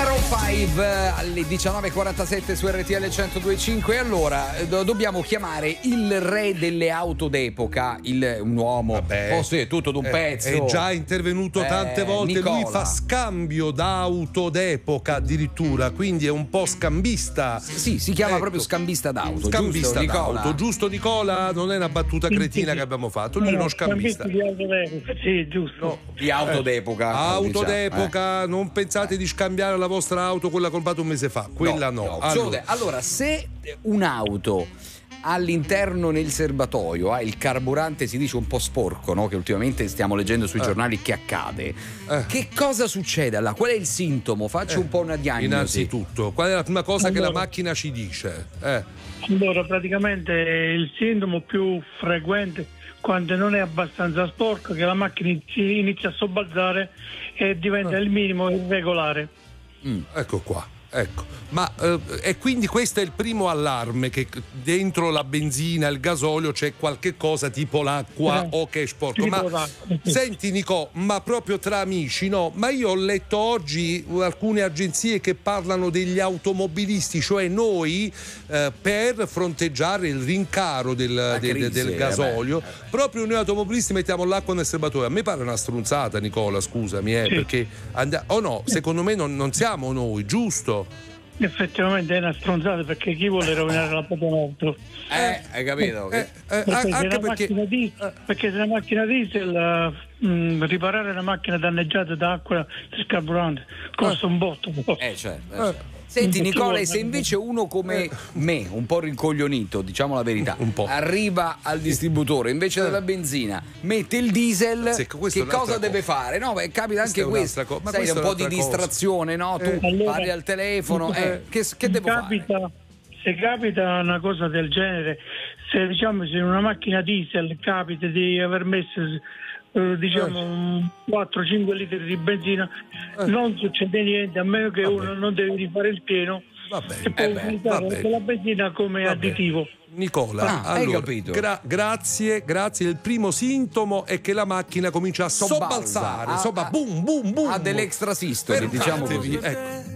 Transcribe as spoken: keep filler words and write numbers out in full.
cinque alle diciannove e quarantasette su R T L centodue e cinque. Allora do- dobbiamo chiamare il re delle auto d'epoca, il, un uomo. Vabbè, oh sì, tutto d'un è, pezzo. è già intervenuto eh, tante volte. Nicola. Lui fa scambio d'auto d'epoca addirittura, quindi è un po' scambista. Sì, si chiama ecco. proprio scambista d'auto. Scambista giusto, d'auto, Nicola? giusto Nicola? Non è una battuta cretina che abbiamo fatto. Lui è uno scambista. Di auto d'epoca, sì, giusto. No. Di auto Eh, d'epoca. Auto diciamo, d'epoca, eh. non pensate di scambiare la vostra auto, quella comprata un mese fa. Quella no. no. Allora. allora, se un'auto all'interno nel serbatoio ha il carburante, si dice un po' sporco, no? Che ultimamente stiamo leggendo sui eh. giornali che accade. Eh. Che cosa succede? Allora, qual è il sintomo? Faccio Eh. un po' una diagnosi. Innanzitutto, qual è la prima cosa allora, che la macchina ci dice? Eh. Allora, praticamente il sintomo più frequente, quando non è abbastanza sporco, che la macchina inizia a sobbalzare e diventa eh. il minimo irregolare. Mm. Ecco qua. Ecco, ma eh, e quindi questo è il primo allarme, che dentro la benzina, il gasolio c'è qualche cosa tipo l'acqua eh, o che è sporco. tipo Ma l'acqua. senti Nico, ma proprio tra amici, no? Ma io ho letto oggi alcune agenzie che parlano degli automobilisti, cioè noi eh, per fronteggiare il rincaro del, del, crisi, del eh, gasolio, beh. proprio noi automobilisti mettiamo l'acqua nel serbatoio. A me pare una strunzata, Nicola, scusami, eh, Sì. perché and- o no, secondo me non, non siamo noi, giusto? Effettivamente è una stronzata, perché chi vuole rovinare la propria auto? Eh, hai capito? Eh, eh, Perché, anche se la perché macchina di- perché se la macchina diesel, mh, riparare una macchina danneggiata da acqua del carburante costa un botto. Eh, certo, eh, certo. Senti Nicola, e se invece uno come me, un po' rincoglionito, diciamo la verità, Un po'. arriva al distributore, invece della benzina mette il diesel, Sì, questo che è un'altra cosa deve cosa. fare? No, beh, capita Questa anche è un'altra questo. co- ma Sai, questa un è po' di un'altra cosa. distrazione, no? Tu Eh, allora- parli al telefono, eh, che, che devo capita, fare? Se capita una cosa del genere, se diciamo se in una macchina diesel capita di aver messo eh, diciamo quattro cinque litri di benzina, Eh. non succede niente, a meno che Vabbè. uno non deve rifare il pieno Vabbè, e poi eh beh, utilizzare vabbè. la benzina come Vabbè. additivo. Nicola, Ah, hai allora, capito. gra- grazie, grazie. Il primo sintomo è che la macchina comincia a Sobbalza. sobbalzare, Ah, sobba- ah. boom, boom, boom. Ha dell'extrasistoli, diciamo così. Fermatevi, ecco.